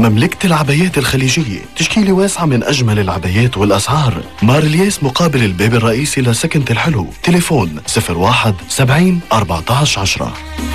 مملكة العبايات الخليجية، تشكيلة واسعة من أجمل العبايات والأسعار. مارلييس مقابل الباب الرئيسي لسكنة الحلو. تليفون 01 70 14 10.